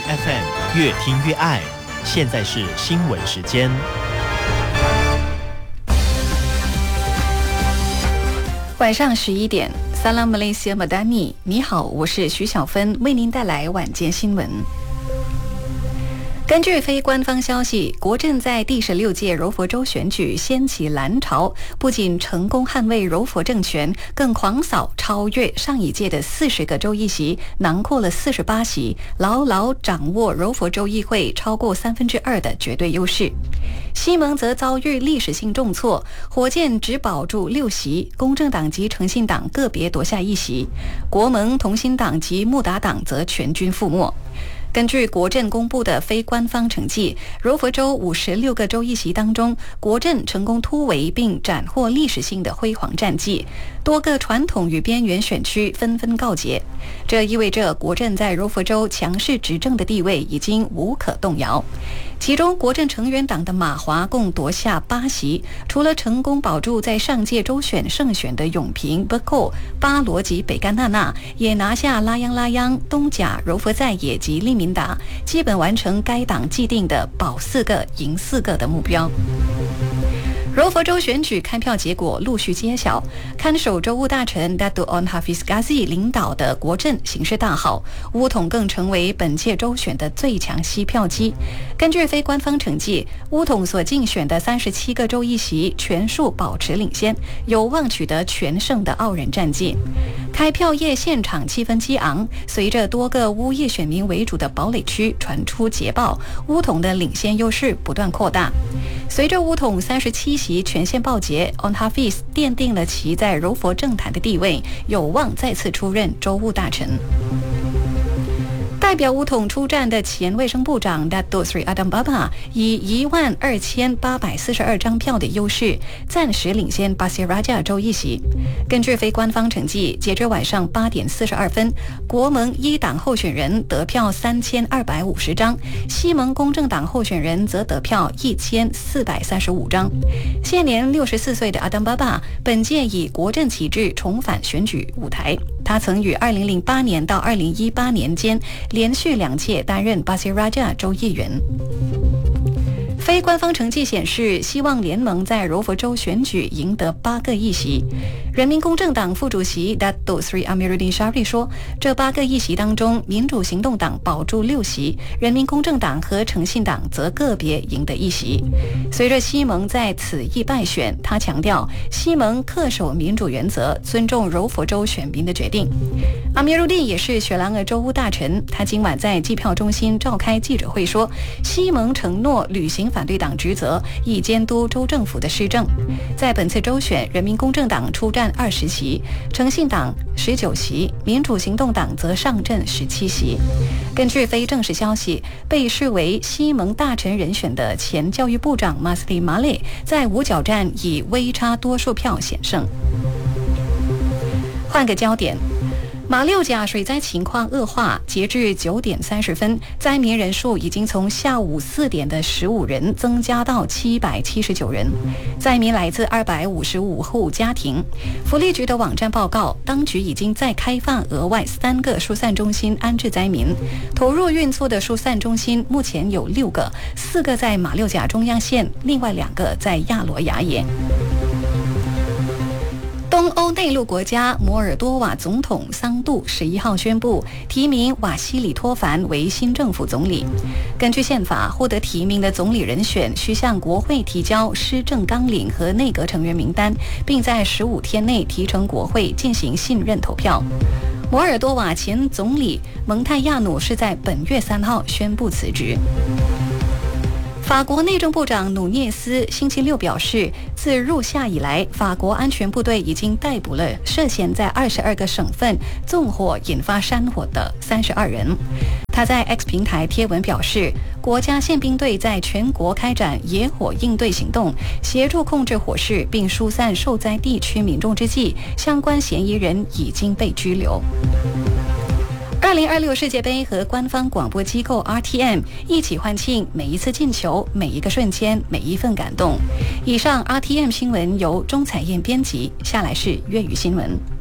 FM 越听越爱。现在是新闻时间。 晚上11点 Salam Malaysia Madani， 你好，我是徐小芬，为您带来晚间新闻。根据非官方消息，国阵在第16届柔佛州选举掀起蓝潮，不仅成功捍卫柔佛政权，更狂扫超越上一届的40个州议席，囊括了48席，牢牢掌握柔佛州议会超过2/3的绝对优势。西蒙则遭遇历史性重挫，火箭只保住6席，公正党及诚信党个别夺下1席，国盟、同心党及穆达党则全军覆没。根据国阵公布的非官方成绩，柔佛州56个州议席当中，国阵成功突围并斩获历史性的辉煌战绩，多个传统与边缘选区纷纷告捷。这意味着国阵在柔佛州强势执政的地位已经无可动摇。其中国阵成员党的马华共夺下8席，除了成功保住在上届州选胜选的永平、伯寇、巴罗及北干纳纳，也拿下拉央、东甲、柔佛在野及利民达，基本完成该党既定的保4个赢4个的目标。柔佛州选举开票结果陆续揭晓，看守州务大臣 Datuk Onn Hafiz Ghazi 领导的国阵形势大好，巫统更成为本届州选的最强吸票机。根据非官方成绩，巫统所竞选的37个州议席全数保持领先，有望取得全胜的傲人战绩。开票夜现场气氛激昂，随着多个巫裔选民为主的堡垒区传出捷报，巫统的领先优势不断扩大。随着巫统37席全线报捷， Onn Hafiz 奠定了其在柔佛政坛的地位，有望再次出任州务大臣。代表巫统出战的前卫生部长 Datuk Seri Adam Baba 以12842张票的优势，暂时领先 Pasir Raja 州议席。根据非官方成绩，截至晚上8点42分，国盟一党候选人得票3250张，西盟公正党候选人则得票1435张。现年64岁的 Adam Baba 本届以国阵旗帜重返选举舞台。他曾于2008年到2018年间连续2届担任巴西拉加州议员。非官方成绩显示，希望联盟在柔佛州选举赢得8个议席。人民公正党副主席 Datuk Seri Amiruddin Syari 说，这8个议席当中，民主行动党保住6席，人民公正党和诚信党则个别赢得1席。随着西蒙在此役败选，他强调西蒙恪守民主原则，尊重柔佛州选民的决定。Amiruddin 也是雪兰莪州务大臣，他今晚在计票中心召开记者会说，西蒙承诺履行反对党职责，以监督州政府的施政。在本次州选，人民公正党出战20席，诚信党19席，民主行动党则上阵17席。根据非正式消息，被视为西蒙大臣人选的前教育部长 Masli Malik 在五角战以微差多数票险胜。换个焦点，马六甲水灾情况恶化，截至9点30分，灾民人数已经从下午4点的15人增加到779人。灾民来自255户家庭。福利局的网站报告，当局已经再开放额外3个疏散中心安置灾民。投入运作的疏散中心目前有6个，4个在马六甲中央县，另外2个在亚罗雅野。东欧内陆国家摩尔多瓦总统桑杜11号宣布提名瓦西里托凡为新政府总理。根据宪法，获得提名的总理人选需向国会提交施政纲领和内阁成员名单，并在15天内提呈国会进行信任投票。摩尔多瓦前总理蒙泰亚努是在本月3号宣布辞职。法国内政部长努涅斯星期六表示，自入夏以来，法国安全部队已经逮捕了涉嫌在22个省份纵火引发山火的32人。他在 X 平台贴文表示，国家宪兵队在全国开展野火应对行动，协助控制火势并疏散受灾地区民众之际，相关嫌疑人已经被拘留。2026世界杯和官方广播机构 RTM 一起欢庆每一次进球、每一个瞬间、每一份感动。以上 RTM 新闻由钟彩燕编辑，下来是粤语新闻。